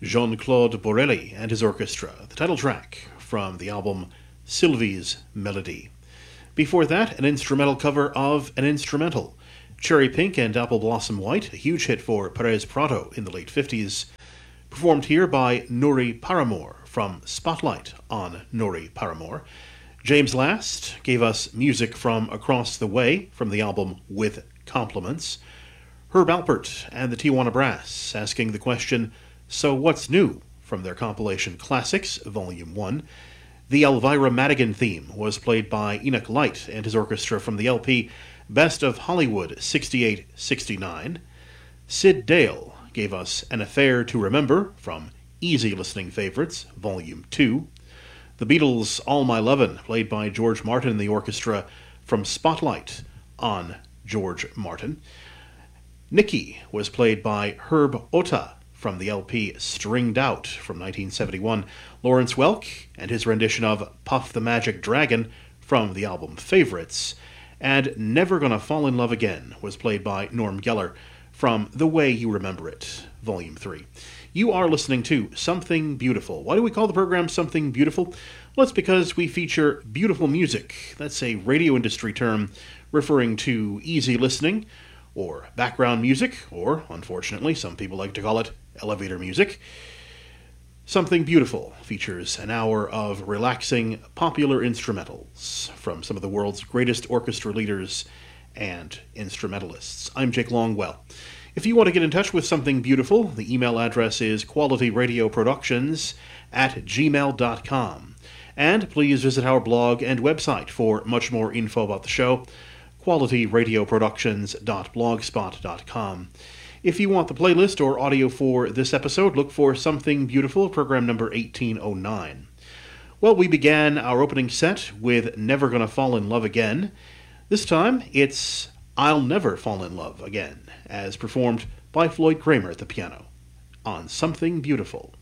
Jean-Claude Borelli and his orchestra, the title track from the album Sylvie's Melody. Before that, an instrumental cover of an instrumental, Cherry Pink and Apple Blossom White, a huge hit for Perez Prado in the late 50s, performed here by Nuri Paramore from Spotlight on Nuri Paramore. James Last gave us music from Across the Way from the album With Compliments. Herb Alpert and the Tijuana Brass asking the question, So What's New? From their compilation Classics, Volume 1. The Elvira Madigan theme was played by Enoch Light and his orchestra from the LP Best of Hollywood 68-69. Sid Dale gave us An Affair to Remember from Easy Listening Favorites, Volume 2. The Beatles' All My Lovin', played by George Martin and the orchestra from Spotlight on George Martin. Nikki was played by Herb Otta from the LP Stringed Out from 1971. Lawrence Welk and his rendition of Puff the Magic Dragon from the album Favorites. And Never Gonna Fall in Love Again was played by Norm Geller from The Way You Remember It, Volume 3. You are listening to Something Beautiful. Why do we call the program Something Beautiful? Well, it's because we feature beautiful music. That's a radio industry term referring to easy listening, or background music, or, unfortunately, some people like to call it elevator music. Something Beautiful features an hour of relaxing popular instrumentals from some of the world's greatest orchestra leaders and instrumentalists. I'm Jake Longwell. If you want to get in touch with Something Beautiful, the email address is qualityradioproductions@gmail.com. And please visit our blog and website for much more info about the show, qualityradioproductions.blogspot.com. If you want the playlist or audio for this episode, look for Something Beautiful, program number 1809. Well, we began our opening set with Never Gonna Fall in Love Again. This time, it's I'll Never Fall in Love Again, as performed by Floyd Kramer at the piano on Something Beautiful.